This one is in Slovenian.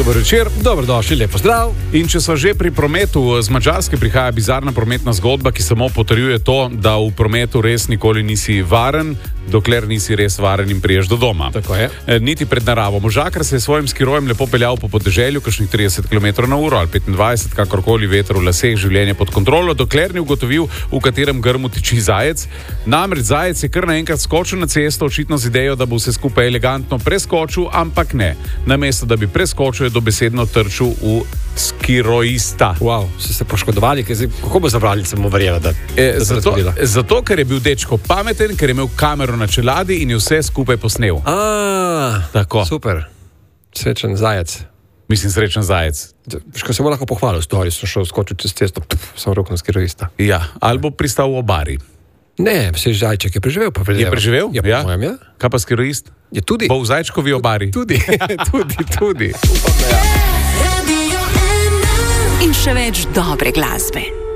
Dober večer. Dobrodošli, lepo zdrav. In če so že pri prometu, z Madžarske prihaja bizarna prometna zgodba, ki samo potrjuje to, da v prometu res nikoli nisi varen, dokler nisi res varen in priješ do doma. Tako je. Niti pred naravo. Možakar se je svojim skirojem lepo peljal po podeželju, kakšnih 30 km/h ali 25, kakorkoli, veter v laseh, življenje pod kontrolo, dokler ni ugotovil, v katerem grmu tiči zajec. Namreč zajec je kar naenkrat skočil na cesto, očitno z idejo, da bo vse skupaj elegantno preskočil, ampak ne. Namesto da bi preskočil, je dobesedno trčil v skiroista. Wow, so se poškodovali, kako bo zabrali, sem mu verjela, da zato, ker je bil dečko pameten, ker je imel kamero na čeladi in je vse skupaj posnel. Tako. Super. Srečen zajec. Mislim, srečen zajec. Ško se bo lahko pohvalil, sem šel skočil čez cesto, sem roko na skiroista. Ja, ali bo pristal v obari. Ne, se zajček je preživel. Je preživel? Ja, po mojem, ja. Kaj pa skiroist? Je tudi. Bo v zajčkovi obari. Tudi. Tudi. In še več dobre glasbe.